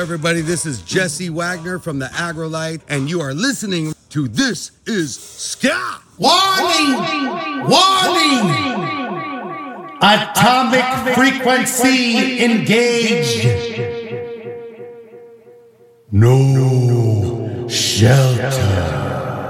Everybody, this is Jesse Wagner from the Agrolite, and you are listening to This Is Ska. Warning! Warning! Atomic frequency engaged. No shelter.